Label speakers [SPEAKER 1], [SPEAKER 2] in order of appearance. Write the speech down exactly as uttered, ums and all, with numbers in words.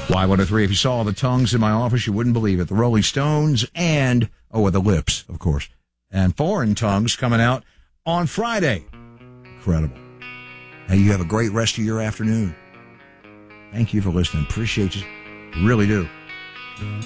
[SPEAKER 1] Y one oh three, if you saw the tongues in my office, you wouldn't believe it. The Rolling Stones and, oh, with the Lips, of course. And Foreign Tongues coming out on Friday. Incredible. Hey, you have a great rest of your afternoon. Thank you for listening. Appreciate you. Really do.